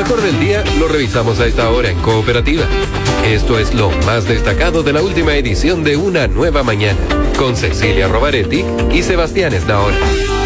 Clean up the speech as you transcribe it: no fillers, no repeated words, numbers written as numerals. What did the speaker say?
mejor del día lo revisamos a esta hora en Cooperativa. Esto es lo más destacado de la última edición de Una Nueva Mañana, con Cecilia Robaretti y Sebastián Esnaola.